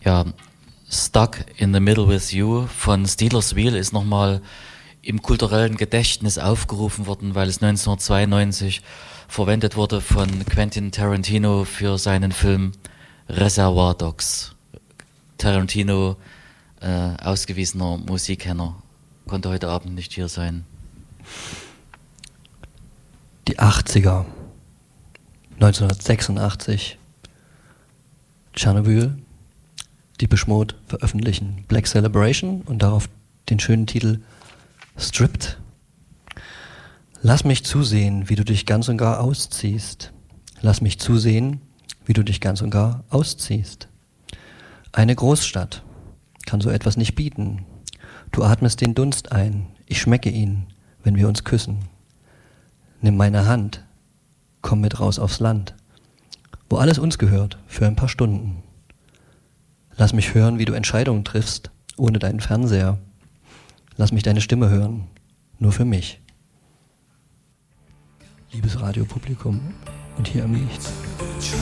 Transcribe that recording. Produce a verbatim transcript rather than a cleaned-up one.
Ja, Stuck in the Middle with You von Stealers Wheel ist nochmal im kulturellen Gedächtnis aufgerufen worden, weil es neunzehnhundertzweiundneunzig verwendet wurde von Quentin Tarantino für seinen Film Reservoir Dogs. Tarantino, äh, ausgewiesener Musikkenner, konnte heute Abend nicht hier sein. Die achtziger, neunzehnhundertsechsundachtzig, Tschernobyl, Depeche Mode veröffentlichen Black Celebration und darauf den schönen Titel Stripped. Lass mich zusehen, wie du dich ganz und gar ausziehst. Lass mich zusehen, wie du dich ganz und gar ausziehst. Eine Großstadt kann so etwas nicht bieten. Du atmest den Dunst ein, ich schmecke ihn, wenn wir uns küssen. Nimm meine Hand, komm mit raus aufs Land, wo alles uns gehört, für ein paar Stunden. Lass mich hören, wie du Entscheidungen triffst, ohne deinen Fernseher. Lass mich deine Stimme hören, nur für mich. Liebes Radiopublikum und hier im Licht.